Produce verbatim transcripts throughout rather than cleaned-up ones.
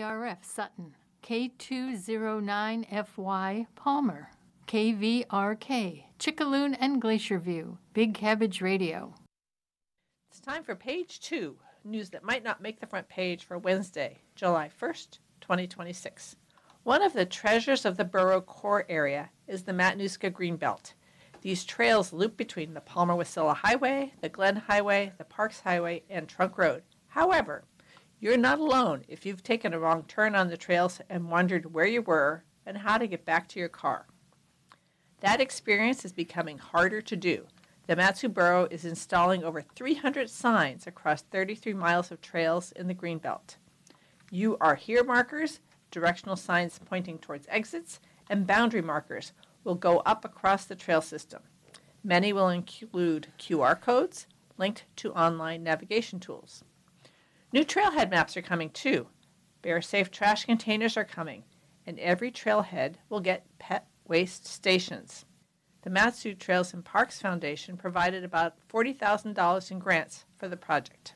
V R F Sutton, K two oh nine F Y Palmer, K V R K Chickaloon and Glacier View, Big Cabbage Radio. It's time for page two, news that might not make the front page for Wednesday, July first, twenty twenty-six. One of the treasures of the borough core area is the Matanuska Greenbelt. These trails loop between the Palmer-Wasilla Highway, the Glen Highway, the Parks Highway, and Trunk Road. However, you're not alone if you've taken a wrong turn on the trails and wondered where you were and how to get back to your car. That experience is becoming harder to do. The Mat-Su Borough is installing over three hundred signs across thirty-three miles of trails in the Greenbelt. You are here markers, directional signs pointing towards exits, and boundary markers will go up across the trail system. Many will include Q R codes linked to online navigation tools. New trailhead maps are coming too. Bear-safe trash containers are coming, and every trailhead will get pet waste stations. The Mat-Su Trails and Parks Foundation provided about forty thousand dollars in grants for the project.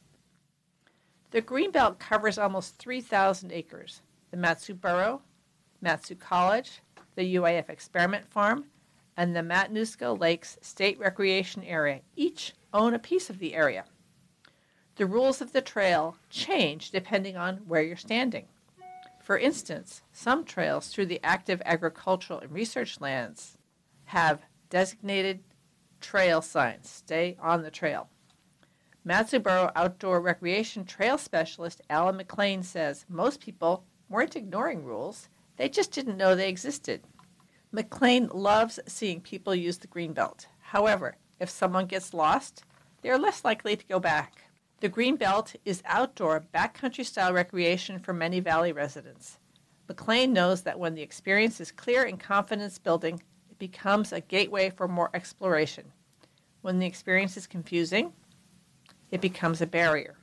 The Greenbelt covers almost three thousand acres. The Mat-Su Borough, Mat-Su College, the U A F Experiment Farm, and the Matanuska Lakes State Recreation Area each own a piece of the area. The rules of the trail change depending on where you're standing. For instance, some trails through the active agricultural and research lands have designated trail signs, stay on the trail. Mat-Su Borough Outdoor Recreation Trail Specialist Alan McLean says most people weren't ignoring rules, they just didn't know they existed. McLean loves seeing people use the Greenbelt. However, if someone gets lost, they are less likely to go back. The Greenbelt is outdoor, backcountry-style recreation for many Valley residents. McLean knows that when the experience is clear and confidence-building, it becomes a gateway for more exploration. When the experience is confusing, it becomes a barrier.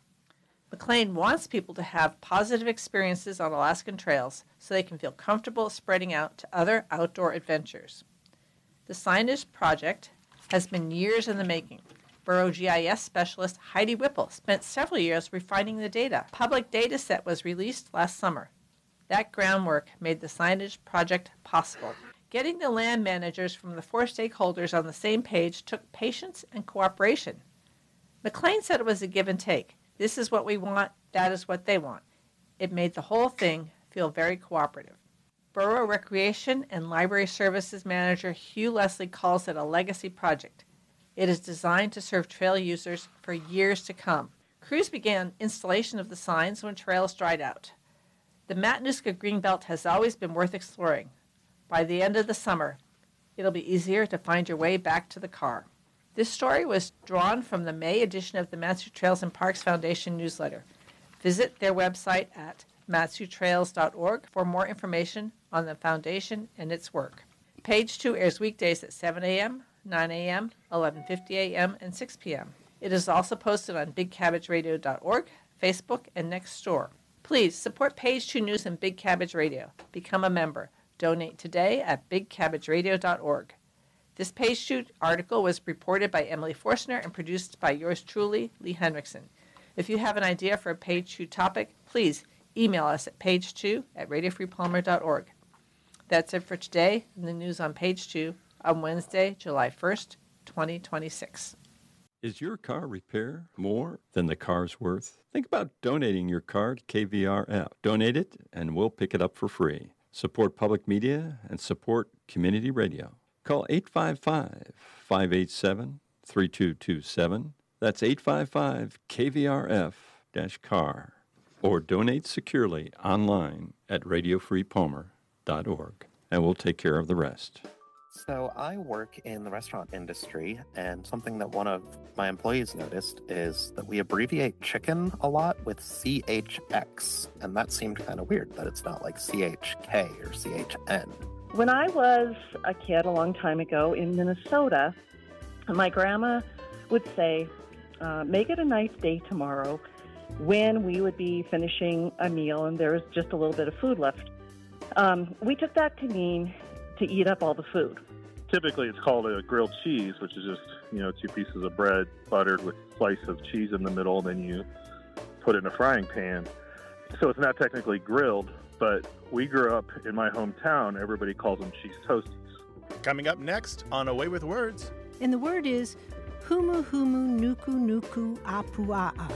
McLean wants people to have positive experiences on Alaskan trails so they can feel comfortable spreading out to other outdoor adventures. The signage project has been years in the making. Borough G I S specialist Heidi Whipple spent several years refining the data. A public data set was released last summer. That groundwork made the signage project possible. Getting the land managers from the four stakeholders on the same page took patience and cooperation. McLean said it was a give and take. This is what we want, that is what they want. It made the whole thing feel very cooperative. Borough Recreation and Library Services Manager Hugh Leslie calls it a legacy project. It is designed to serve trail users for years to come. Crews began installation of the signs when trails dried out. The Matanuska Greenbelt has always been worth exploring. By the end of the summer, it'll be easier to find your way back to the car. This story was drawn from the May edition of the Mat-Su Trails and Parks Foundation newsletter. Visit their website at matsu trails dot org for more information on the foundation and its work. Page two airs weekdays at seven a.m., nine a.m., eleven fifty a.m., and six p.m. It is also posted on big cabbage radio dot org, Facebook, and Nextdoor. Please support Page two News and Big Cabbage Radio. Become a member. Donate today at big cabbage radio dot org. This Page two article was reported by Emily Forstner and produced by yours truly, Lee Henriksen. If you have an idea for a Page two topic, please email us at page two at radio free palmer dot org. That's it for today in the news on Page two on Wednesday, July first, twenty twenty-six. Is your car repair more than the car's worth? Think about donating your car to K V R F. Donate it, and we'll pick it up for free. Support public media and support community radio. Call eight five five, five eight seven, three two two seven. That's eight five five K V R F car. Or donate securely online at radio free palmer dot org, and we'll take care of the rest. So I work in the restaurant industry, and something that one of my employees noticed is that we abbreviate chicken a lot with C H X, and that seemed kind of weird that it's not like C H K or C H N. When I was a kid a long time ago in Minnesota, my grandma would say, uh, make it a nice day tomorrow, when we would be finishing a meal and there was just a little bit of food left. Um, we took that to mean to eat up all the food. Typically it's called a grilled cheese, which is just, you know, two pieces of bread buttered with a slice of cheese in the middle, and then you put it in a frying pan. So it's not technically grilled, but we grew up in my hometown. Everybody calls them cheese toasties. Coming up next on Away with Words. And the word is humu humu nuku nuku apua'a.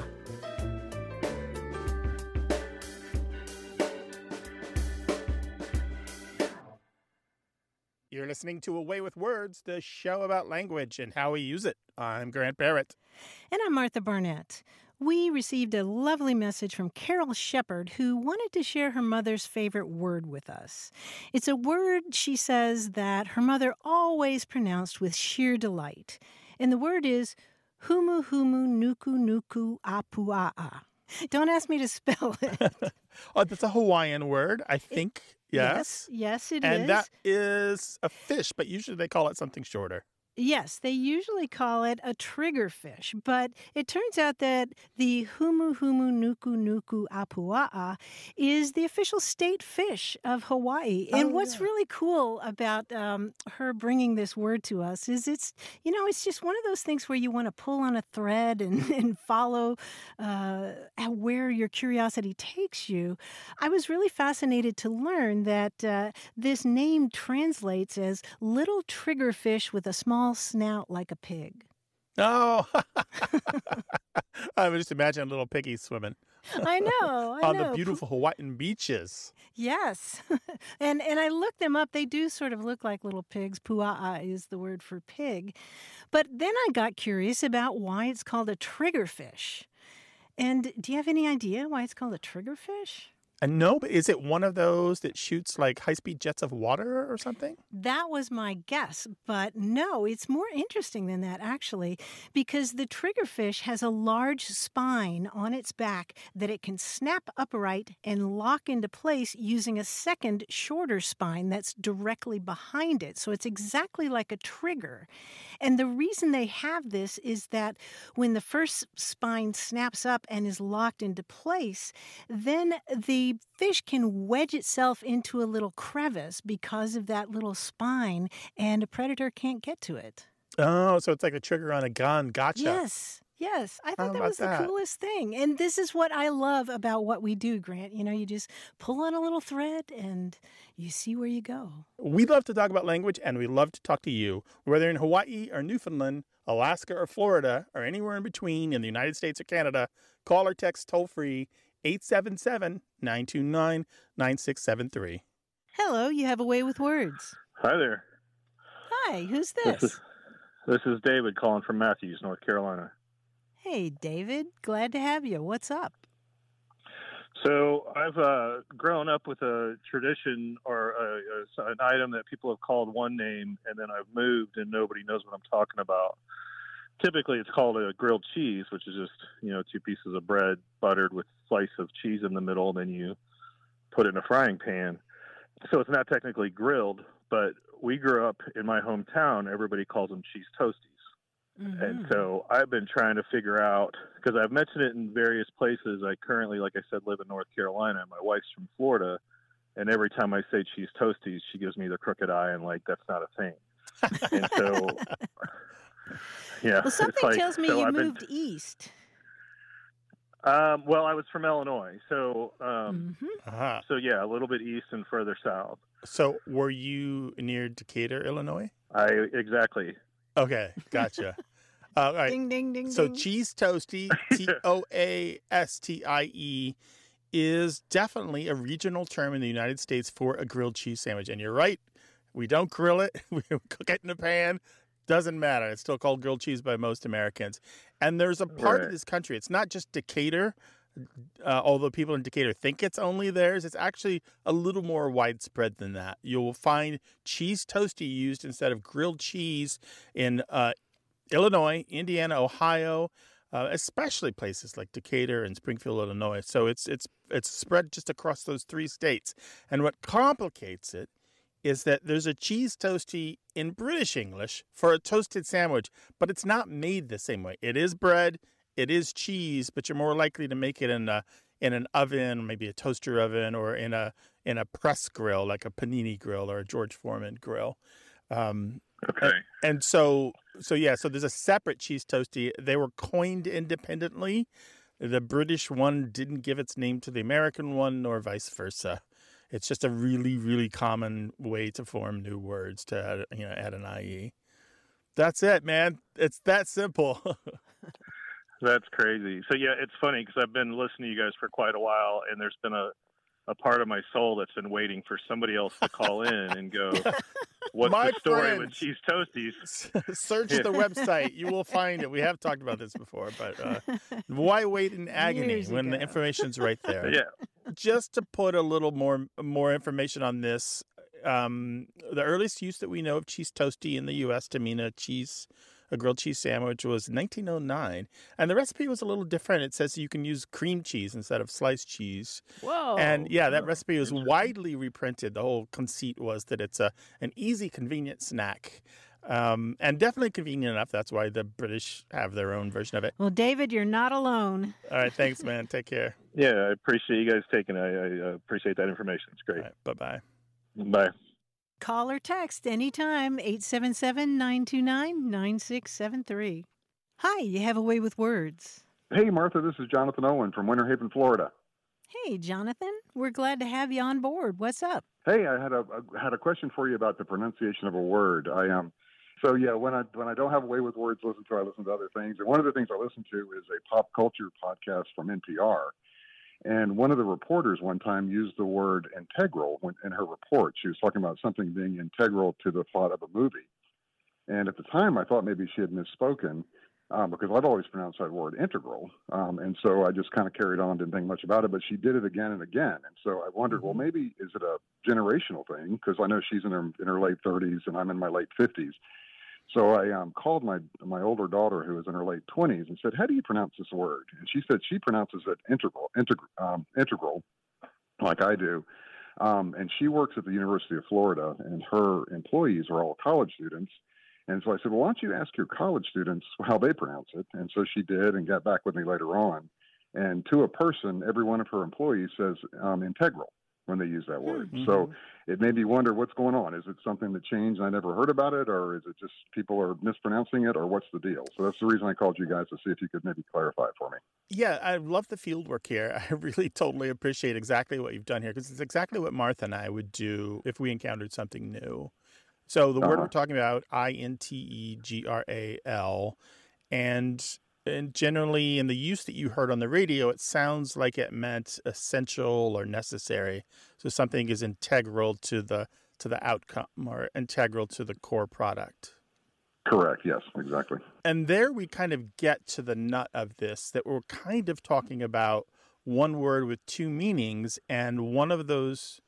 You're listening to Away with Words, the show about language and how we use it. I'm Grant Barrett. And I'm Martha Barnett. We received a lovely message from Carol Shepard, who wanted to share her mother's favorite word with us. It's a word, she says, that her mother always pronounced with sheer delight. And the word is humu humu nuku nuku apua'a. Don't ask me to spell it. Oh, that's a Hawaiian word, I think. It, yes. Yes, yes, it and is. And that is a fish, but usually they call it something shorter. Yes, they usually call it a triggerfish, but it turns out that the humu humu nuku nuku apua'a is the official state fish of Hawaii. And oh, what's yeah. really cool about um, her bringing this word to us is it's, you know, it's just one of those things where you want to pull on a thread and, and follow uh, where your curiosity takes you. I was really fascinated to learn that uh, this name translates as little triggerfish with a small snout like a pig. Oh, I was just imagining a little piggy swimming. I know, I on know. the beautiful Hawaiian beaches. Yes, and and I looked them up. They do sort of look like little pigs. Pua'a is the word for pig. But then I got curious about why it's called a triggerfish. And do you have any idea why it's called a triggerfish? And no, but is it one of those that shoots like high-speed jets of water or something? That was my guess, but no, it's more interesting than that, actually, because the triggerfish has a large spine on its back that it can snap upright and lock into place using a second, shorter spine that's directly behind it. So it's exactly like a trigger. And the reason they have this is that when the first spine snaps up and is locked into place, then the fish can wedge itself into a little crevice because of that little spine, and a predator can't get to it. Oh, so it's like a trigger on a gun. Gotcha. Yes, yes. I How thought that about was the that? coolest thing. And this is what I love about what we do, Grant. You know, you just pull on a little thread and you see where you go. We love to talk about language, and we love to talk to you, whether in Hawaii or Newfoundland, Alaska or Florida, or anywhere in between in the United States or Canada. Call or text toll-free eight seven seven, nine two nine, nine six seven three. Hello, you have a way with words. Hi there. Hi, who's This this? is this is David calling from Matthews, North Carolina. Hey, David. Glad to have you. What's up? So I've uh, grown up with a tradition or a, a, an item that people have called one name, and then I've moved and nobody knows what I'm talking about. Typically, it's called a grilled cheese, which is just, you know, two pieces of bread buttered with a slice of cheese in the middle, and then you put it in a frying pan. So it's not technically grilled, but we grew up in my hometown. Everybody calls them cheese toasties. Mm-hmm. And so I've been trying to figure out, because I've mentioned it in various places. I currently, like I said, live in North Carolina. My wife's from Florida. And every time I say cheese toasties, she gives me the crooked eye and like, that's not a thing. And so, yeah. Well, something like, tells me so you I've been- moved east. Um, well, I was from Illinois. So, um, Mm-hmm. Uh-huh. so yeah, a little bit east and further south. So were you near Decatur, Illinois? I, exactly. Okay, gotcha. uh, all right. Ding, ding, ding, So ding. cheese toasty, T O A S T I E, is definitely a regional term in the United States for a grilled cheese sandwich. And you're right, we don't grill it. We cook it in a pan. Doesn't matter. It's still called grilled cheese by most Americans. And there's a part Right. of this country, it's not just Decatur, uh, although people in Decatur think it's only theirs. It's actually a little more widespread than that. You'll find cheese toasty used instead of grilled cheese in uh, Illinois, Indiana, Ohio, uh, especially places like Decatur and Springfield, Illinois. So it's it's it's spread just across those three states. And what complicates it is that there's a cheese toasty in British English for a toasted sandwich, but it's not made the same way. It is bread, it is cheese, but you're more likely to make it in a in an oven, maybe a toaster oven, or in a in a press grill like a Panini grill or a George Foreman grill. Um, Okay. and so, so yeah, so there's a separate cheese toasty. They were coined independently The British one didn't give its name to the American one, nor vice versa. It's just a really, really common way to form new words to add, you know, add an I E. That's it, man. It's that simple. That's crazy. So, yeah, it's funny because I've been listening to you guys for quite a while, and there's been a, a part of my soul that's been waiting for somebody else to call in and go, what's My the story friends. with Cheese Toasties? Search the website. You will find it. We have talked about this before, but uh, why wait in agony Years when the ago. information's right there? Yeah. Just to put a little more more information on this, um, the earliest use that we know of cheese toasty in the U S to mean a cheese, a grilled cheese sandwich was nineteen oh nine, and the recipe was a little different. It says you can use cream cheese instead of sliced cheese. Whoa. And yeah, that recipe was widely reprinted. The whole conceit was that it's a an easy, convenient snack. Um, and definitely convenient enough. That's why the British have their own version of it. Well, David, you're not alone. All right. Thanks, man. Take care. Yeah, I appreciate you guys taking it. I, I appreciate that information. It's great. All right, bye-bye. Bye. Call or text anytime, eight seven seven, nine two nine, nine six seven three. Hi, you have a way with words. Hey, Martha, this is Jonathan Owen from Winter Haven, Florida. Hey, Jonathan, we're glad to have you on board. What's up? Hey, I had a, a had a question for you about the pronunciation of a word. I um, so yeah, when I when I don't have a way with words, to listen to I listen to other things. And one of the things I listen to is a pop culture podcast from N P R. And one of the reporters one time used the word integral when, in her report. She was talking about something being integral to the plot of a movie. And at the time, I thought maybe she had misspoken um, because I've always pronounced that word integral. Um, and so I just kind of carried on, didn't think much about it. But she did it again and again. And so I wondered, well, maybe is it a generational thing? Because I know she's in her in her late thirties and I'm in my late fifties. So I um, called my my older daughter, who was in her late twenties, and said, "How do you pronounce this word?" And she said she pronounces it integral, integral, um, integral, like I do. Um, and she works at the University of Florida, and her employees are all college students. And so I said, "Well, why don't you ask your college students how they pronounce it?" And so she did, and got back with me later on. And to a person, every one of her employees says um, integral when they use that word. Mm-hmm. So it made me wonder what's going on. Is it something that changed and I never heard about it, or is it just people are mispronouncing it, or what's the deal? So that's the reason I called you guys, to see if you could maybe clarify it for me. Yeah, I love the field work here. I really totally appreciate exactly what you've done here, because it's exactly what Martha and I would do if we encountered something new. So the uh-huh. word we're talking about, I N T E G R A L, and And generally, in the use that you heard on the radio, it sounds like it meant essential or necessary. So something is integral to the to the outcome, or integral to the core product. Correct. Yes, exactly. And there we kind of get to the nut of this, that we're kind of talking about one word with two meanings, and one of those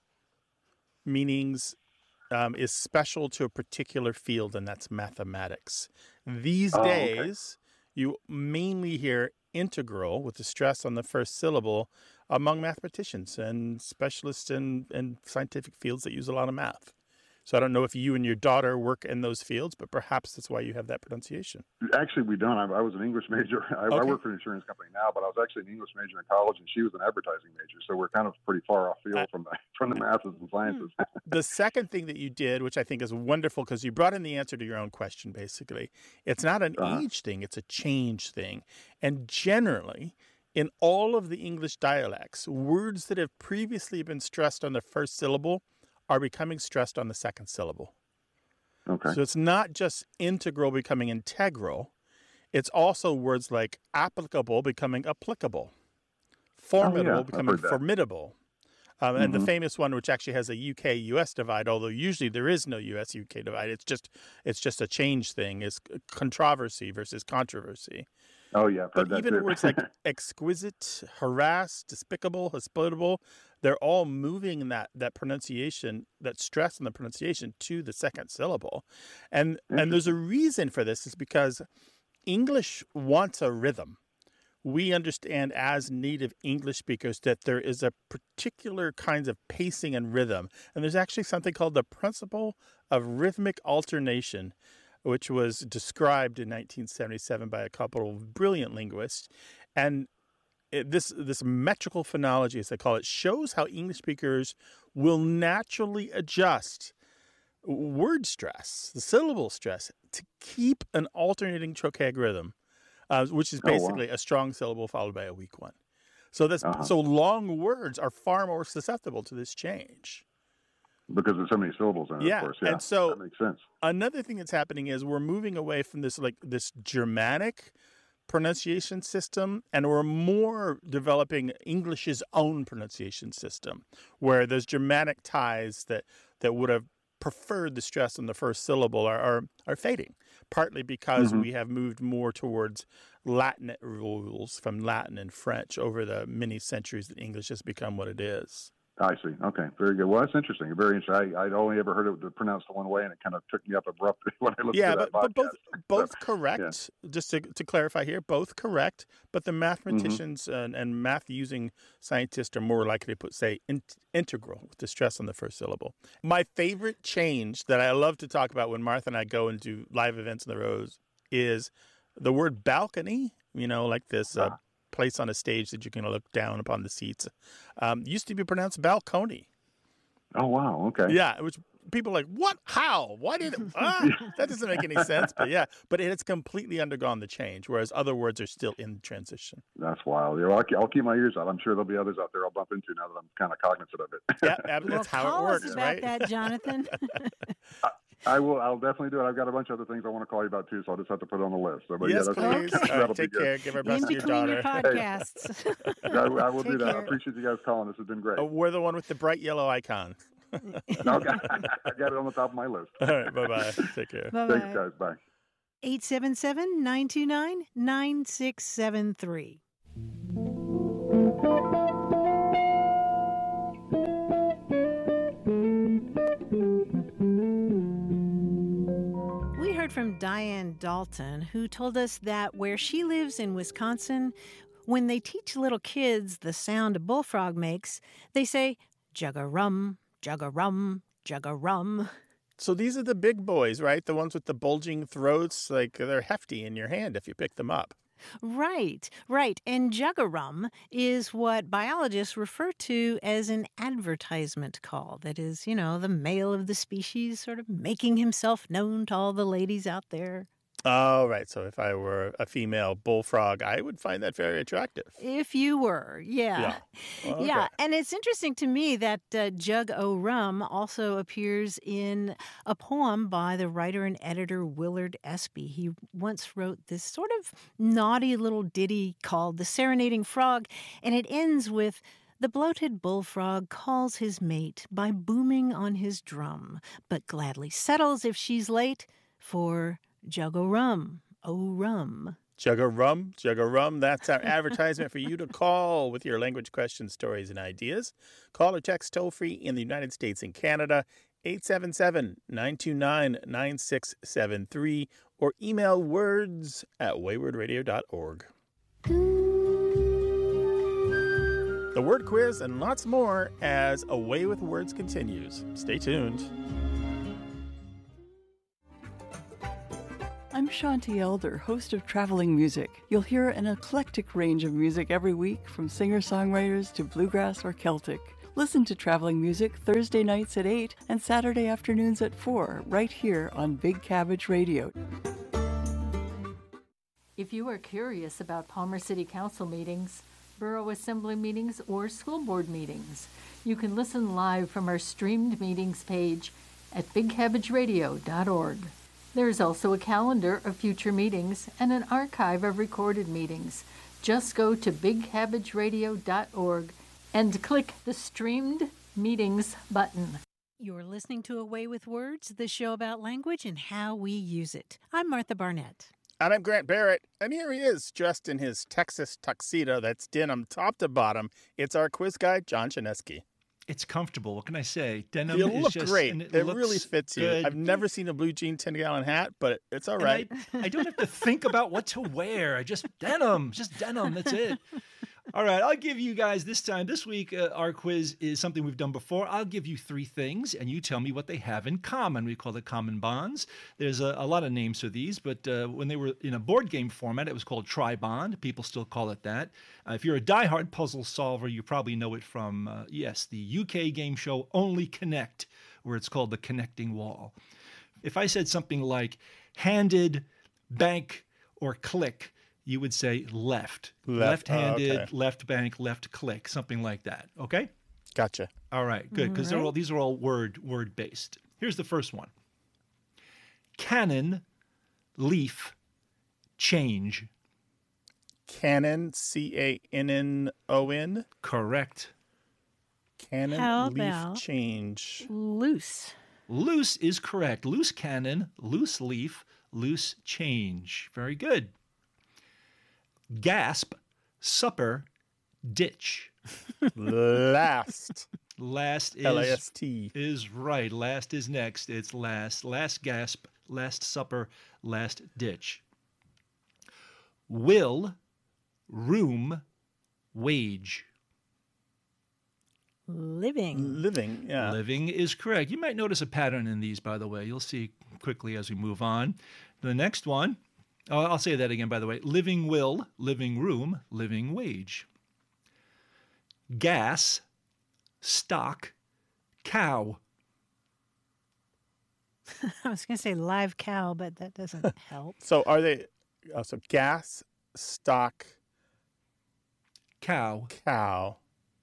meanings um, is special to a particular field, and that's mathematics. These oh, days... Okay. You mainly hear integral with the stress on the first syllable among mathematicians and specialists in, in scientific fields that use a lot of math. So I don't know if you and your daughter work in those fields, but perhaps that's why you have that pronunciation. Actually, we don't. I, I was an English major. I, okay. I work for an insurance company now, but I was actually an English major in college, and she was an advertising major. So we're kind of pretty far off field uh, from the, from the maths and sciences. The second thing that you did, which I think is wonderful, because you brought in the answer to your own question, basically. It's not an uh-huh. age thing. It's a change thing. And generally, in all of the English dialects, words that have previously been stressed on the first syllable are becoming stressed on the second syllable. Okay. So it's not just integral becoming integral. It's also words like applicable becoming applicable, formidable oh, yeah. becoming formidable. Um, mm-hmm. And the famous one, which actually has a U K U S divide, although usually there is no U S U K divide. It's just it's just a change thing, is controversy versus controversy. Oh, yeah. I've But even too. words like exquisite, harass, despicable, hospitable, they're all moving that that pronunciation, that stress on the pronunciation to the second syllable. And and there's a reason for this, is because English wants a rhythm. We understand as native English speakers that there is a particular kinds of pacing and rhythm. And there's actually something called the principle of rhythmic alternation, which was described in nineteen seventy-seven by a couple of brilliant linguists. And it, this this metrical phonology, as they call it, shows how English speakers will naturally adjust word stress, the syllable stress, to keep an alternating trochaic rhythm uh, which is Oh, wow. basically a strong syllable followed by a weak one. So that's Uh-huh. so long words are far more susceptible to this change. Because there's so many syllables in it, Yeah, of course. Yeah, and so- that makes sense. Another thing that's happening is we're moving away from this like this Germanic pronunciation system, and we're more developing English's own pronunciation system, where those Germanic ties that that would have preferred the stress on the first syllable are are, are fading, partly because Mhm. we have moved more towards Latin rules from Latin and French over the many centuries that English has become what it is. I see. Okay, very good. Well, that's interesting. Very interesting. I, I'd only ever heard it pronounced the one way, and it kind of took me up abruptly when I looked Yeah, at but, that but both podcast. both So, correct. Just to, to clarify here, both correct. But the Mm-hmm. mathematicians and, and math using scientists are more likely to put say in, integral with the stress on the first syllable. My favorite change that I love to talk about when Martha and I go and do live events in the Rose is the word balcony. You know, like this uh, Ah. place on a stage that you can look down upon the seats. Um, used to be pronounced balcony. Oh, wow. Okay. Yeah, which people are like, what? How? Why did it? Ah, that doesn't make any sense. But yeah, but it has completely undergone the change, whereas other words are still in transition. That's wild. Yeah, well, I'll, keep, I'll keep my ears out. I'm sure there'll be others out there I'll bump into now that I'm kind of cognizant of it. Yeah, ab- Well, that's how call it works, us about right? that, Jonathan. I will. I'll definitely do it. I've got a bunch of other things I want to call you about too, so I'll just have to put it on the list. So, but Yes, yeah, that's, please. All that'll right, be take good. care. Give our In best to your between your daughter. podcasts. I, I will Take do that. I care. appreciate you guys calling. This has been great. Oh, we're the one with the bright yellow icon. Okay. I got it on the top of my list. All right, bye-bye. Take care. Thanks, Bye-bye. guys. Bye. eight seven seven, nine two nine, nine six seven three. We heard from Diane Dalton, who told us that where she lives in Wisconsin, when they teach little kids the sound a bullfrog makes, they say, jug-a-rum, jug-a-rum, jug-a-rum. So these are the big boys, right? The ones with the bulging throats, like they're hefty in your hand if you pick them up. Right, right. And jug-a-rum is what biologists refer to as an advertisement call. That is, you know, the male of the species sort of making himself known to all the ladies out there. Oh, right. So if I were a female bullfrog, I would find that very attractive. If you were, yeah. Yeah. Okay. Yeah, and it's interesting to me that uh, Jug-o-Rum also appears in a poem by the writer and editor Willard Espy. He once wrote this sort of naughty little ditty called The Serenading Frog, and it ends with, "The bloated bullfrog calls his mate by booming on his drum, but gladly settles if she's late for Jug-o-Rum, oh rum." Jug-a-rum, Jug-a-rum. That's our advertisement for you to call with your language questions, stories, and ideas. Call or text toll-free in the United States and Canada, eight seven seven, nine two nine, nine six seven three, or email words at wayward radio dot org. The word quiz and lots more as A Way with Words continues. Stay tuned. I'm Shanti Elder, host of Traveling Music. You'll hear an eclectic range of music every week, from singer-songwriters to bluegrass or Celtic. Listen to Traveling Music Thursday nights at eight and Saturday afternoons at four, right here on Big Cabbage Radio. If you are curious about Palmer City Council meetings, Borough Assembly meetings, or school board meetings, you can listen live from our streamed meetings page at big cabbage radio dot org. There is also a calendar of future meetings and an archive of recorded meetings. Just go to big cabbage radio dot org and click the Streamed Meetings button. You're listening to A Way with Words, the show about language and how we use it. I'm Martha Barnett. And I'm Grant Barrett, and here he is, dressed in his Texas tuxedo that's denim top to bottom. It's our quiz guy, John Chaneski. It's comfortable. What can I say? Denim You is look just, great. and It, it, looks really fits you. good. I've never seen a blue jean ten-gallon hat, but it's all And right. I, I don't have to think about what to wear. I just denim, just denim. That's it. All right, I'll give you guys this time, this week, uh, our quiz is something we've done before. I'll give you three things, and you tell me what they have in common. We call it common bonds. There's a, a lot of names for these, but uh, when they were in a board game format, it was called Tri-Bond. People still call it that. Uh, if you're a diehard puzzle solver, you probably know it from, uh, yes, the U K game show Only Connect, where it's called the Connecting Wall. If I said something like handed, bank, or click, you would say left. Left, oh, Left-handed, okay. left bank, left click, something like that. Okay? Gotcha. All right, good, because All right. these are all word word based. Here's the first one. Cannon, leaf, change. Canon, C A N N O N. Correct. Canon, How leaf, about- change. Loose. Loose is correct. Loose cannon, loose leaf, loose change. Very good. Gasp, supper, ditch. Last. Last is L A S T. is right. Last is next. It's last. Last gasp, last supper, last ditch. Will, room, wage. Living. Living, yeah. Living is correct. You might notice a pattern in these, by the way. You'll see quickly as we move on. The next one, oh, I'll say that again, by the way. Living will, living room, living wage. Gas, stock, cow. I was going to say live cow, but that doesn't help. So are they, oh, so gas, stock, Cow. cow.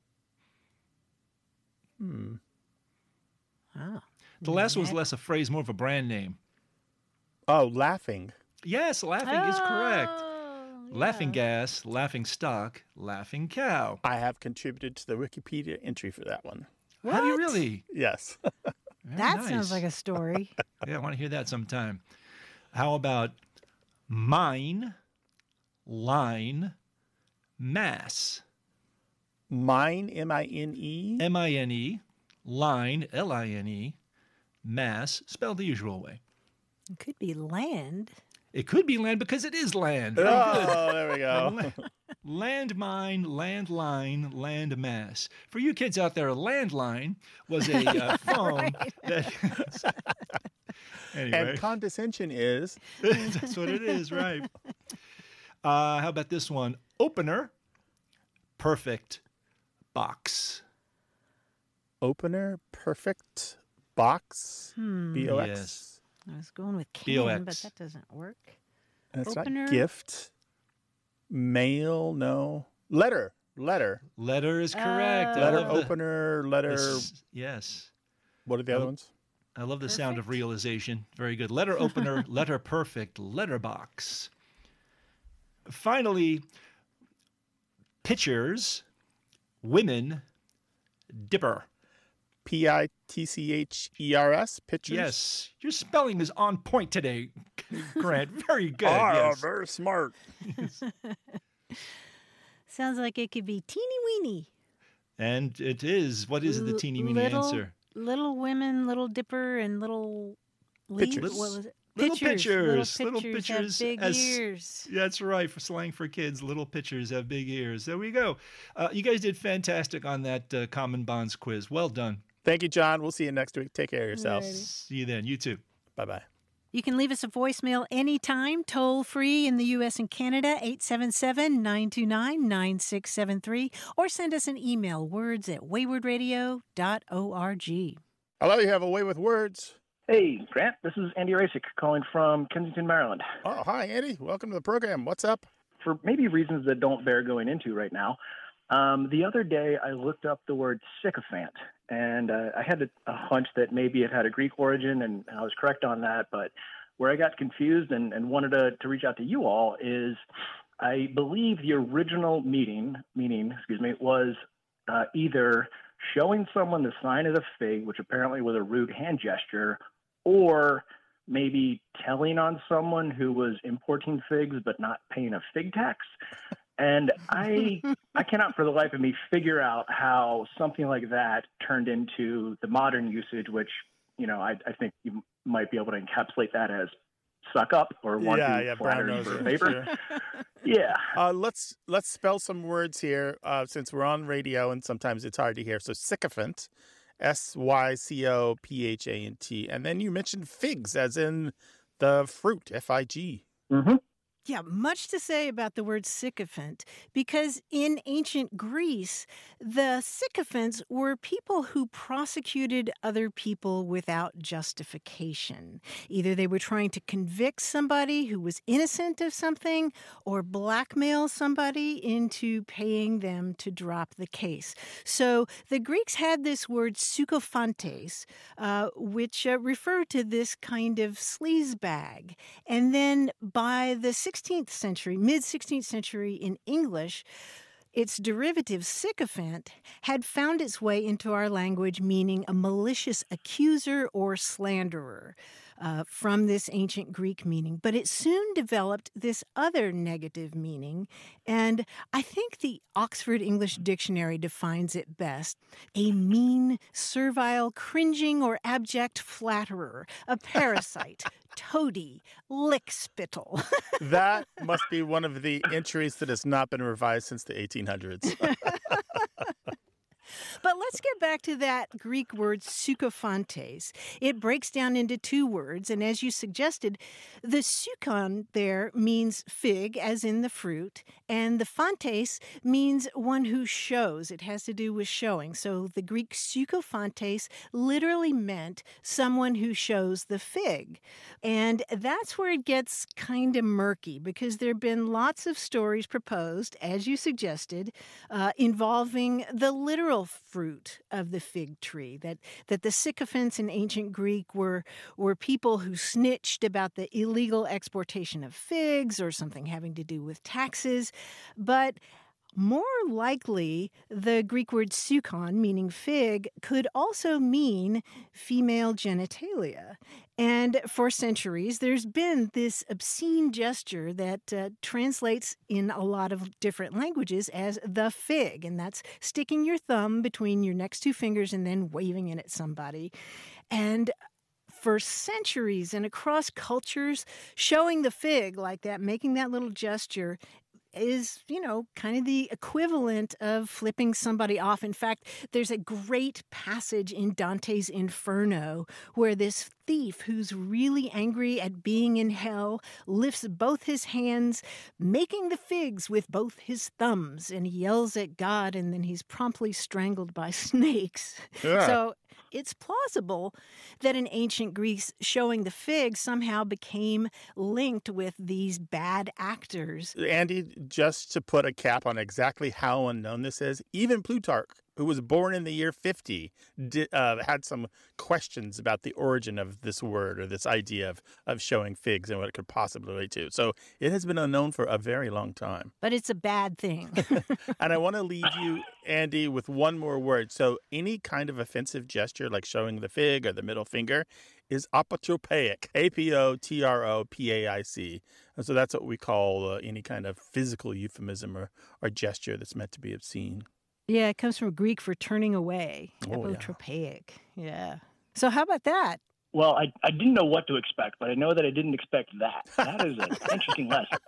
Hmm. Oh. The last one's Net- less a phrase, more of a brand name. Oh, laughing. Yes, laughing is correct. Oh, Laughing yeah. gas, laughing stock, laughing cow. I have contributed to the Wikipedia entry for that one. Have you What? really? Yes. Very That nice. sounds like a story. Yeah, I want to hear that sometime. How about mine, line, mass? Mine, M I N E. M I N E, line, L I N E, mass, spelled the usual way. It could be land. It could be land because it is land. Very good. Oh, there we go. Landmine, landline, landmass. For you kids out there, a landline was a uh, phone that. Anyway, And condescension is that's what it is, right? Uh, how about this one? Opener, perfect, box. opener, perfect, box, Hmm. B O X. Yes. I was going with B O can, but X. that doesn't work. And it's Opener. not gift. Mail, no. Letter, letter. Letter is correct. I Letter love the- opener, letter. this- yes. What are the other ones? I love the sound of Perfect. realization. Very good. Letter opener, letter perfect, letterbox. Finally, pictures, women, dipper. P I T C H E R S, pictures? Yes, your spelling is on point today, Grant. Very good. Ah, yes. very smart. Sounds like it could be teeny weeny. And it is. What is the L- teeny weeny little, answer? Little women, little dipper, and little leaf. Pictures. What was it? Little Pictures. pictures. Little Little pictures, pictures have big as- ears. That's right. For slang for kids, little pitchers have big ears. There we go. Uh, you guys did fantastic on that uh, Common Bonds quiz. Well done. Thank you, John. We'll see you next week. Take care of yourself. Alrighty. See you then. You too. Bye bye. You can leave us a voicemail anytime, toll free in the U S and Canada, eight seven seven, nine two nine, nine six seven three, or send us an email, words at wayward radio dot org. Hello, you have a way with words. Hey, Grant, this is Andy Rasick calling from Kensington, Maryland. Oh, hi, Andy. Welcome to the program. What's up? For maybe reasons that don't bear going into right now, um, the other day I looked up the word sycophant, and uh, I had a, a hunch that maybe it had a Greek origin, and I was correct on that. But where I got confused and, and wanted to, to reach out to you all is I believe the original meaning, meaning, excuse me, was uh, either showing someone the sign of the fig, which apparently was a rude hand gesture, or maybe telling on someone who was importing figs but not paying a fig tax. And I I cannot for the life of me figure out how something like that turned into the modern usage, which, you know, I, I think you might be able to encapsulate that as suck up or want yeah, to yeah, flatter brown you for noser. a favor. Sure. Yeah. Uh, let's let's spell some words here uh, since we're on radio and sometimes it's hard to hear. So sycophant, S Y C O P H A N T, and then you mentioned figs, as in the fruit, F I G. Mm-hmm. Yeah, much to say about the word sycophant, because in ancient Greece, the sycophants were people who prosecuted other people without justification. Either they were trying to convict somebody who was innocent of something or blackmail somebody into paying them to drop the case. So the Greeks had this word sukophantes, uh, which uh, referred to this kind of sleazebag. And then by the sixteenth century, mid-sixteenth century in English, its derivative sycophant had found its way into our language, meaning a malicious accuser or slanderer, uh, from this ancient Greek meaning. But it soon developed this other negative meaning, and I think the Oxford English Dictionary defines it best: a mean, servile, cringing, or abject flatterer, a parasite, toady, lickspittle. That must be one of the entries that has not been revised since the eighteen hundreds. But let's get back to that Greek word sukophantes. It breaks down into two words, and as you suggested, the sukon there means fig, as in the fruit, and the phantes means one who shows. It has to do with showing. So the Greek sukophantes literally meant someone who shows the fig. And that's where it gets kind of murky, because there have been lots of stories proposed, as you suggested, uh, involving the literal fruit of the fig tree, that that the sycophants in ancient Greek were were people who snitched about the illegal exportation of figs or something having to do with taxes. But more likely, the Greek word sukon, meaning fig, could also mean female genitalia. And for centuries, there's been this obscene gesture that uh, translates in a lot of different languages as the fig, and that's sticking your thumb between your next two fingers and then waving it at somebody. And for centuries and across cultures, showing the fig like that, making that little gesture, is, you know, kind of the equivalent of flipping somebody off. In fact, there's a great passage in Dante's Inferno where this thief who's really angry at being in hell lifts both his hands, making the figs with both his thumbs, and he yells at God, and then he's promptly strangled by snakes. Yeah. So it's plausible that in ancient Greece, showing the fig somehow became linked with these bad actors. Andy, just to put a cap on exactly how unknown this is, even Plutarch, who was born in the year fifty, did, uh, had some questions about the origin of this word or this idea of, of showing figs and what it could possibly relate to. So it has been unknown for a very long time. But it's a bad thing. And I want to leave you, Andy, with one more word. So any kind of offensive gesture, like showing the fig or the middle finger, is apotropaic, A P O T R O P A I C. And so that's what we call uh, any kind of physical euphemism or, or gesture that's meant to be obscene. Yeah, it comes from Greek for turning away. Oh, Apotropaic. Yeah. yeah. So how about that? Well, I, I didn't know what to expect, but I know that I didn't expect that. That is an interesting lesson.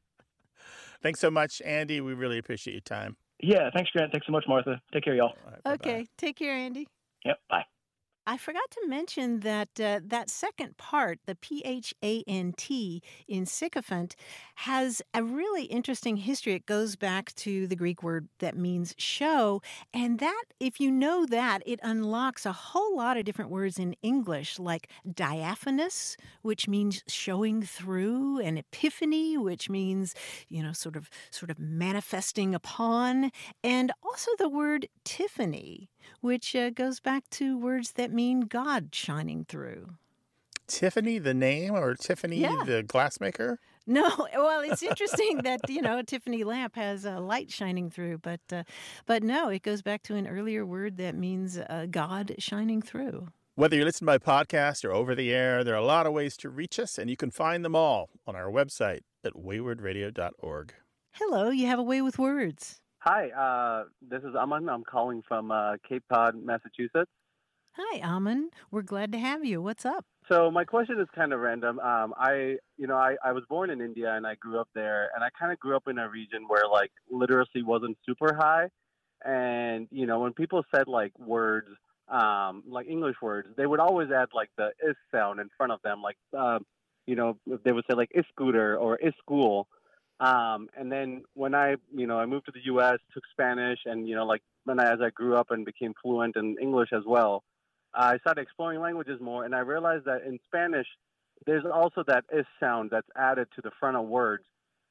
Thanks so much, Andy. We really appreciate your time. Yeah, thanks, Grant. Thanks so much, Martha. Take care, y'all. Right, okay, take care, Andy. Yep, bye. I forgot to mention that uh, that second part, the P H A N T in sycophant, has a really interesting history. It goes back to the Greek word that means show. And that, if you know that, it unlocks a whole lot of different words in English, like diaphanous, which means showing through, and epiphany, which means, you know, sort of sort of manifesting upon, and also the word Tiffany, which uh, goes back to words that mean God shining through. Tiffany, the name, or Tiffany, Yeah. the glassmaker? No, well, it's interesting that, you know, a Tiffany lamp has a light shining through, but uh, but no, it goes back to an earlier word that means uh, God shining through. Whether you listen by podcast or over the air, there are a lot of ways to reach us, and you can find them all on our website at wayward radio dot org. Hello, you have a way with words. Hi, uh, this is Aman. I'm calling from uh, Cape Cod, Massachusetts. Hi, Aman. We're glad to have you. What's up? So my question is kind of random. Um, I, you know, I, I was born in India and I grew up there, and I kind of grew up in a region where like literacy wasn't super high, and you know, when people said like words, um, like English words, they would always add like the is sound in front of them, like, uh, you know, they would say like is scooter or is school. Um, and then when I, you know, I moved to the U S, took Spanish, and, you know, like when I, as I grew up and became fluent in English as well, I started exploring languages more, and I realized that in Spanish, there's also that is sound that's added to the front of words.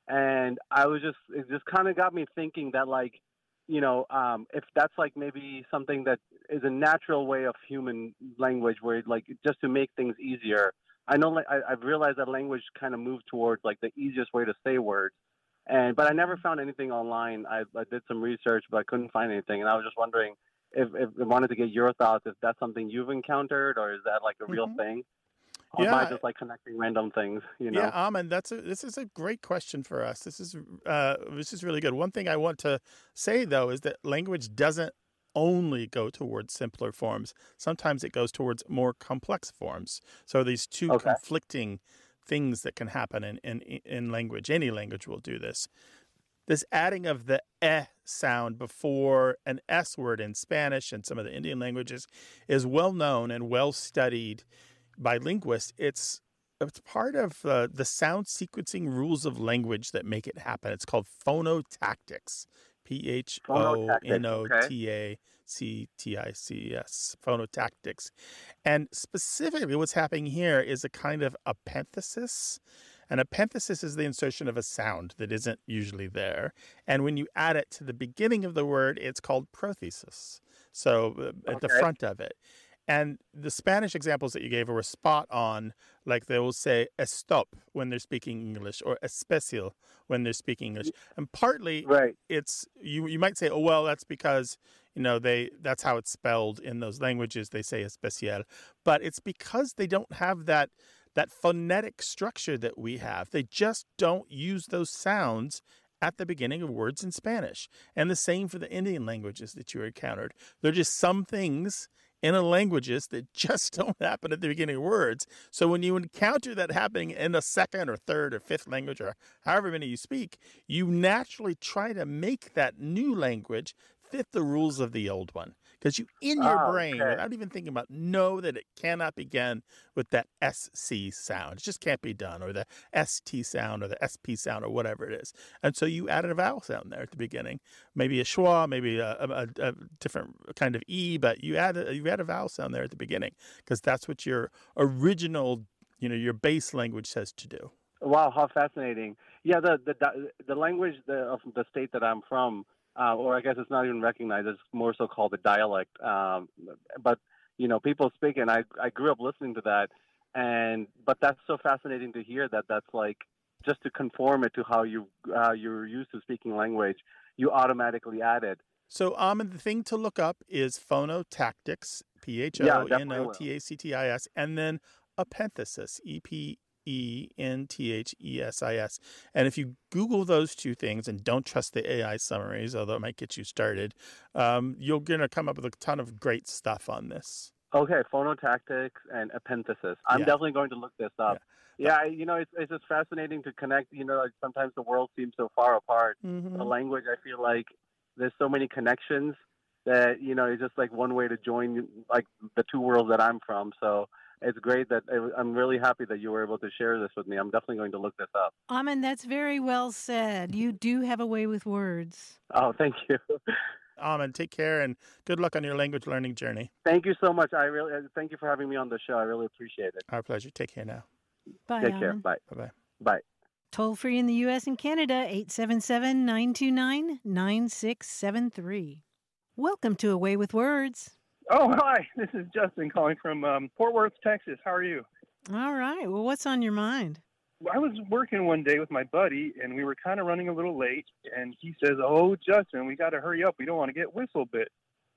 And I was just, it just kind of got me thinking that, like, you know, um, if that's like maybe something that is a natural way of human language where, like, just to make things easier. I know, like, I, I've realized that language kind of moved towards, like, the easiest way to say words. And, but I never found anything online. I, I did some research, but I couldn't find anything. And I was just wondering if, if I wanted to get your thoughts, if that's something you've encountered, or is that like a mm-hmm. real thing? Or yeah. am I just like connecting random things, you know? Yeah, Amin, that's a, this is a great question for us. This is uh, this is really good. One thing I want to say, though, is that language doesn't only go towards simpler forms. Sometimes it goes towards more complex forms. So these two okay. conflicting things that can happen in, in, in language. Any language will do this. This adding of the eh sound before an S word in Spanish and some of the Indian languages is well known and well studied by linguists. It's it's part of uh, the sound sequencing rules of language that make it happen. It's called phonotactics. P H O N O T A C T I C S, phonotactics. And specifically what's happening here is a kind of epenthesis. An epenthesis is the insertion of a sound that isn't usually there. And when you add it to the beginning of the word, it's called prothesis. So uh, at okay. the front of it. And the Spanish examples that you gave were spot on. Like they will say estop when they're speaking English, or especial when they're speaking English. And partly right. it's you you might say, oh well, that's because, you know, they that's how it's spelled in those languages. They say especial. But it's because they don't have that that phonetic structure that we have. They just don't use those sounds at the beginning of words in Spanish. And the same for the Indian languages that you encountered. There are just some things in a languages that just don't happen at the beginning of words. So when you encounter that happening in a second or third or fifth language, or however many you speak, you naturally try to make that new language fit the rules of the old one. Because you, in your oh, brain, okay. without even thinking about, know that it cannot begin with that S C sound. It just can't be done, or the S T sound, or the S P sound, or whatever it is. And so you added a vowel sound there at the beginning. Maybe a schwa, maybe a, a, a different kind of E, but you add a, you add a vowel sound there at the beginning, because that's what your original, you know, your base language says to do. Wow, how fascinating. Yeah, the the the language the, of the state that I'm from, Uh, or I guess it's not even recognized. It's more so called a dialect. Um, but, you know, people speak, and I, I grew up listening to that. And but that's so fascinating to hear that that's like just to conform it to how you how you're used to speaking language, you automatically add it. So, um, the thing to look up is phonotactics, P H O N O T A C T I S, and then epenthesis, E P E N T H E S I S. And if you Google those two things, and don't trust the A I summaries, although it might get you started, um, you're going to come up with a ton of great stuff on this. Okay, phonotactics and epenthesis. I'm yeah. definitely going to look this up. Yeah, yeah I, you know, it's, it's just fascinating to connect. You know, like sometimes the world seems so far apart. Mm-hmm. The language, I feel like there's so many connections that, you know, it's just like one way to join like the two worlds that I'm from. So it's great that I'm really happy that you were able to share this with me. I'm definitely going to look this up. Amin, that's very well said. You do have a way with words. Oh, thank you. Amin, take care and good luck on your language learning journey. Thank you so much. I really thank you for having me on the show. I really appreciate it. Our pleasure. Take care now. Bye. Take Amin. care. Bye. Bye-bye. Bye. Toll free in the U S and Canada, eight seven seven, nine two nine, nine six seven three. Welcome to A Way with Words. Oh, hi. This is Justin calling from um, Fort Worth, Texas. How are you? All right. Well, what's on your mind? I was working one day with my buddy, and we were kind of running a little late, and he says, oh, Justin, we got to hurry up. We don't want to get whistle bit.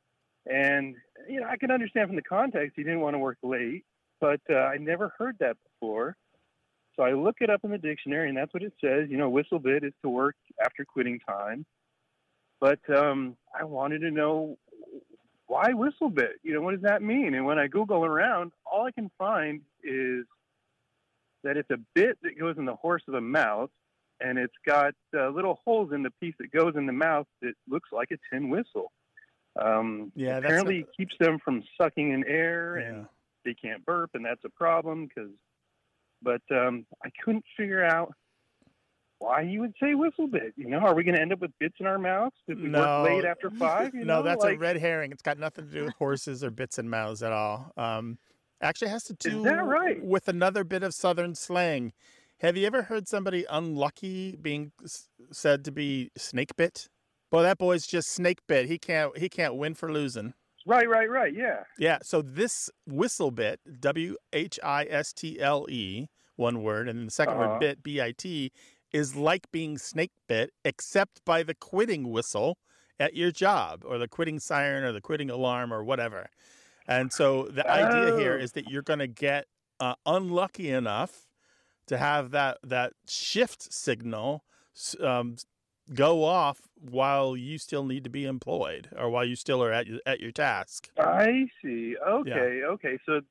And, you know, I can understand from the context he didn't want to work late, but uh, I never heard that before. So I look it up in the dictionary, and that's what it says. You know, whistle bit is to work after quitting time. But um, I wanted to know, why whistle bit? You know, what does that mean? And when I Google around, all I can find is that it's a bit that goes in the horse of the mouth, and it's got uh, little holes in the piece that goes in the mouth that looks like a tin whistle. Um, yeah, apparently that's it keeps them from sucking in air, yeah. and they can't burp, and that's a problem because but um, I couldn't figure out why you would say whistle bit. You know, are we going to end up with bits in our mouths if we No. work late after five? You no, know? that's like, a red herring. It's got nothing to do with horses or bits and mouths at all. Um, actually, it has to do Is that right? with another bit of Southern slang. Have you ever heard somebody unlucky being s- said to be snake bit? Well, that boy's just snake bit. He can't. He can't win for losing. Right, right, right. Yeah. Yeah. So this whistle bit, W H I S T L E, one word, and then the 2nd Uh-huh. word bit, B I T, is like being snake bit, except by the quitting whistle at your job, or the quitting siren, or the quitting alarm, or whatever. And so the idea here Oh. is that you're going to get uh, unlucky enough to have that that shift signal um, go off while you still need to be employed, or while you still are at your, at your task. I see. Okay, okay. So,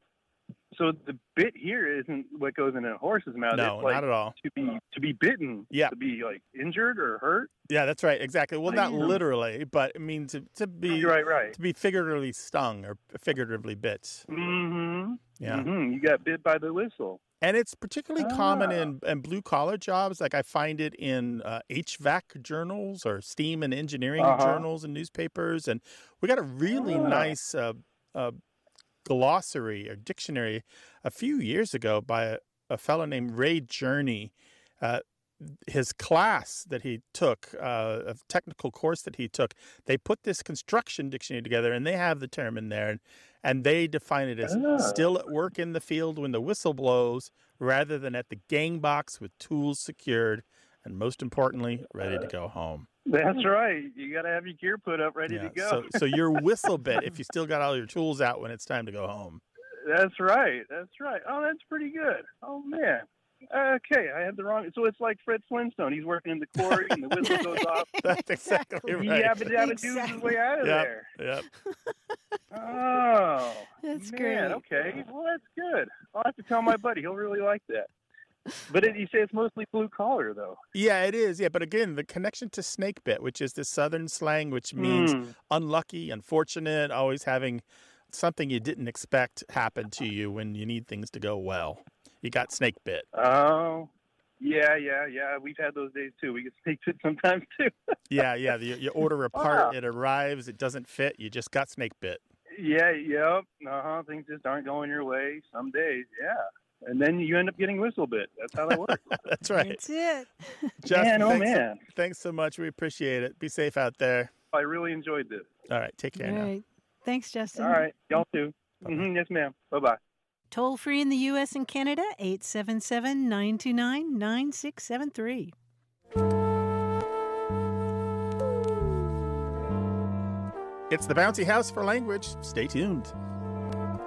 so the bit here isn't what goes in a horse's mouth. No, it's like not at all. To be to be bitten. Yeah. To be like injured or hurt. Yeah, that's right. Exactly. Well, not Damn. literally, but I mean to to be Right, right. to be figuratively stung or figuratively bit. Mm-hmm. Yeah. Mm-hmm. You got bit by the whistle. And it's particularly common Ah. in, in blue collar jobs. Like I find it in uh, H V A C journals or STEAM and engineering Uh-huh. journals and newspapers. And we got a really Ah. nice uh, uh, glossary or dictionary a few years ago by a, a fellow named Ray Journey. Uh, his class that he took, uh, a technical course that he took, they put this construction dictionary together, and they have the term in there, and, and they define it as Ah. still at work in the field when the whistle blows, rather than at the gang box with tools secured, and most importantly, ready to go home. That's right. You got to have your gear put up, ready Yeah, to go. So, so your whistle bit if you still got all your tools out when it's time to go home. That's right. That's right. Oh, that's pretty good. Oh man. Okay, I had the wrong. So it's like Fred Flintstone. He's working in the quarry, and the whistle goes off. That's exactly right. He yabba dabba doos his way out of Yep, there. yep. Oh, That's man, great. Okay, well that's good. I'll have to tell my buddy. He'll really like that. But it, you say it's mostly blue collar, though. Yeah, it is. Yeah, but again, the connection to snake bit, which is the Southern slang, which means Mm. unlucky, unfortunate, always having something you didn't expect happen to you when you need things to go well. You got snake bit. Oh, yeah, yeah, yeah. We've had those days too. We get snake bit sometimes too. Yeah, yeah. You, you order a part, Wow. it arrives, it doesn't fit, you just got snake bit. Yeah, yep. Uh huh. Things just aren't going your way some days. Yeah. And then you end up getting whistle bit. That's how that works. That's right. That's it. Justin, Man, oh, thanks, so- man. thanks so much. We appreciate it. Be safe out there. I really enjoyed this. All right, take care All now. right. Thanks, Justin. All right. Y'all too. Mm-hmm. Yes, ma'am. Bye bye. Toll free in the U S and Canada, eight seven seven, nine two nine, nine six seven three. It's the Bouncy House for Language. Stay tuned.